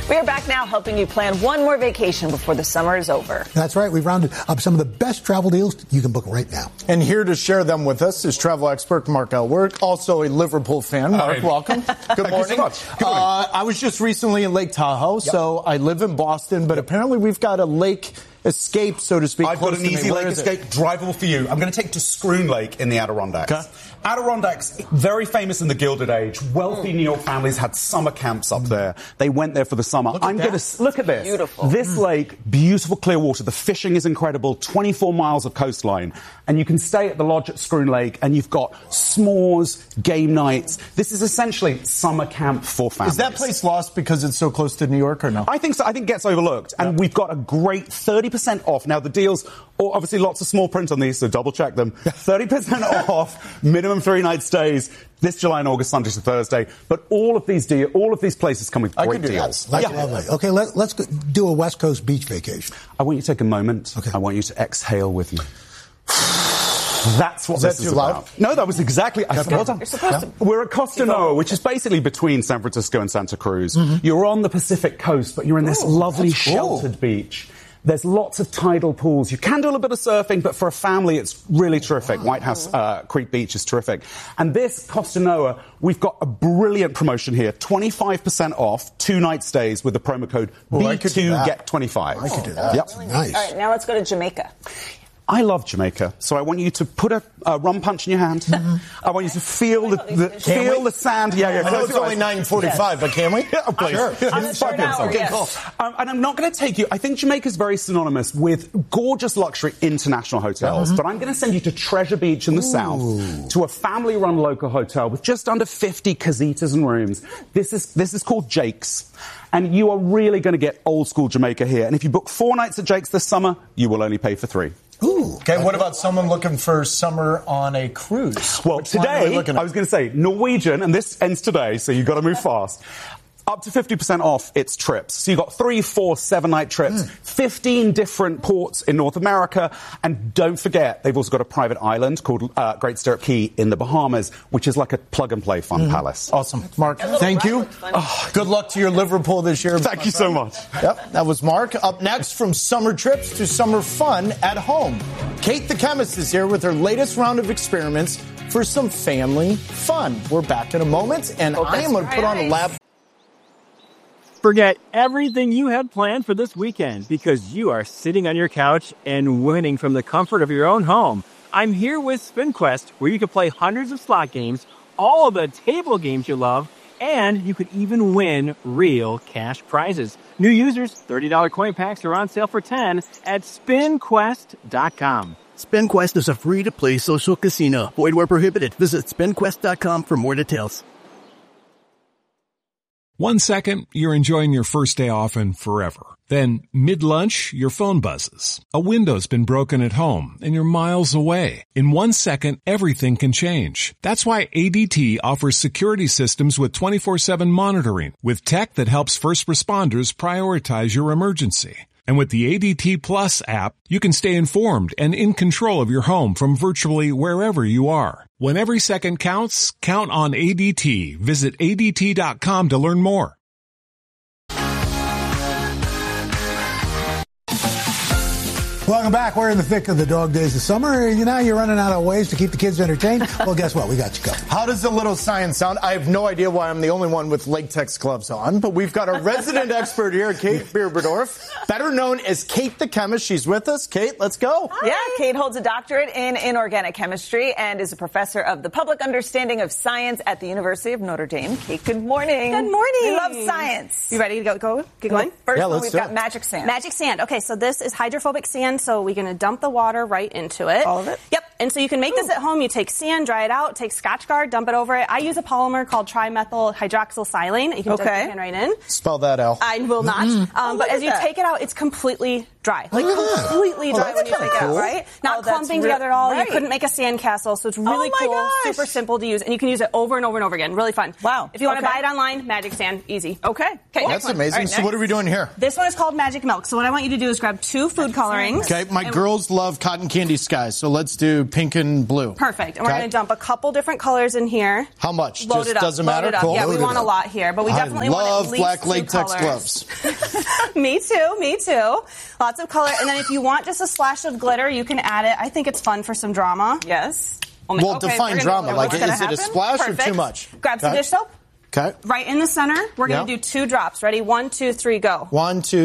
We are back now helping you plan one more vacation before the summer is over. That's right. We've rounded up some of the best travel deals you can book right now. And here to share them with us is travel expert Mark Elworth, also a Liverpool fan. Mark, welcome. Good morning. So much. Good morning. I was just recently in Lake Tahoe, so I live in Boston, but apparently we've got a lake escape, so to speak. I've got an easy lake escape, drivable for you. I'm going to take you to Scroon Lake in the Adirondacks. Okay. Adirondacks, very famous in the Gilded Age. Wealthy New York families had summer camps up there. They went there for the summer. Look at this. Beautiful. This lake, beautiful clear water. The fishing is incredible. 24 miles of coastline. And you can stay at the lodge at Scroon Lake, and you've got s'mores, game nights. This is essentially summer camp for families. Is that place lost because it's so close to New York, or no? I think so. I think it gets overlooked. And we've got a great 30% off. Now, the deals, obviously lots of small print on these, so double check them. 30% off, minimum 3-night stays, this July and August, Sunday to Thursday. But all of these places come with great deals. That's lovely. Okay, let's do a West Coast beach vacation. I want you to take a moment. Okay. I want you to exhale with me. That's what this is too loud? about. No, that was exactly. Well done. You're supposed to. We're at Costa Noa, which is basically between San Francisco and Santa Cruz. You're on the Pacific coast, but you're in this lovely sheltered beach. There's lots of tidal pools. You can do a little bit of surfing, but for a family, it's really terrific. White House Creek Beach is terrific. And this Costa Noa, we've got a brilliant promotion here. 25% off, 2-night stays with the promo code B2GET25. I could do that. Yep. Nice. All right, now let's go to Jamaica. I love Jamaica, so I want you to put a rum punch in your hand. I want you to feel the sand. I know it's only 9:45, but can we? Oh, please. Sure. On the third hour, yes. And I'm not going to take you. I think Jamaica's very synonymous with gorgeous luxury international hotels, but I'm going to send you to Treasure Beach in the south, to a family-run local hotel with just under 50 casitas and rooms. This is called Jake's. And you are really going to get old-school Jamaica here. And if you book 4 nights at Jake's this summer, you will only pay for 3. Ooh. Okay, what about someone looking for summer on a cruise? Well, today, I was going to say Norwegian, and this ends today, so you've got to move fast. Up to 50% off its trips. So you've got 3, 4, 7-night trips, 15 different ports in North America. And don't forget, they've also got a private island called Great Stirrup Cay in the Bahamas, which is like a plug-and-play fun palace. Awesome. Mark, thank you. Good luck to your Liverpool this year. Thank you so much. Yep, that was Mark. Up next, from summer trips to summer fun at home. Kate the chemist is here with her latest round of experiments for some family fun. We're back in a moment, and I am going to put on a lab. Forget everything you had planned for this weekend because you are sitting on your couch and winning from the comfort of your own home. I'm here with SpinQuest, where you can play hundreds of slot games, all of the table games you love, and you could even win real cash prizes. New users, $30 coin packs are on sale for $10 at SpinQuest.com. SpinQuest is a free-to-play social casino. Void where prohibited. Visit SpinQuest.com for more details. 1 second, you're enjoying your first day off and forever. Then, mid-lunch, your phone buzzes. A window's been broken at home, and you're miles away. In 1 second, everything can change. That's why ADT offers security systems with 24/7 monitoring, with tech that helps first responders prioritize your emergency. And with the ADT Plus app, you can stay informed and in control of your home from virtually wherever you are. When every second counts, count on ADT. Visit ADT.com to learn more. Welcome back. We're in the thick of the dog days of summer. You're running out of ways to keep the kids entertained. Well, guess what? We got you covered. How does a little science sound? I have no idea why I'm the only one with latex gloves on, but we've got a resident expert here, Kate Berberdorf, better known as Kate the Chemist. She's with us. Kate, let's go. Hi. Yeah, Kate holds a doctorate in inorganic chemistry and is a professor of the public understanding of science at the University of Notre Dame. Kate, good morning. Good morning. We love science. You ready to get going? First, we've got magic sand. Magic sand. Okay, so this is hydrophobic sand, so we're going to dump the water right into it. All of it? Yep. And so you can make this at home. You take sand, dry it out, take Scotchgard, dump it over it. I use a polymer called trimethyl hydroxysilane. You can dip your hand right in. Spell that out. I will not. But as you take it out, it's completely dry. Like completely dry when you take it out, right? Not clumping together at all. Right. You couldn't make a sandcastle, so it's really cool, super simple to use, and you can use it over and over and over again. Really fun. Wow. If you want to buy it online, Magic Sand, easy. Okay. That's amazing. Right, so what are we doing here? This one is called Magic Milk. So what I want you to do is grab 2 food colorings. Okay, my girls love cotton candy skies, so let's do pink and blue. Perfect. And we're going to dump a couple different colors in here. How much? Load Just it up. doesn't matter? Cool. Yeah, we want a lot here, but we definitely want at least black 2 latex colors. gloves. Me too. Lots of color. And then if you want just a splash of glitter, you can add it. I think it's fun for some drama. Yes. Well, define drama. Like, is it a splash or too much? Grab some dish soap. Okay. Right in the center, we're going to do 2 drops. Ready? 1, 2, 3, go. 1, 2,